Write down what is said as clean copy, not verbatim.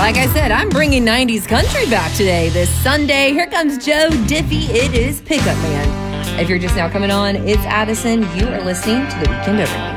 Like I said, I'm bringing 90s country back today. This Sunday, here comes Joe Diffie. It is Pickup Man. If you're just now coming on, it's Addison. You are listening to The Weekend Overnight.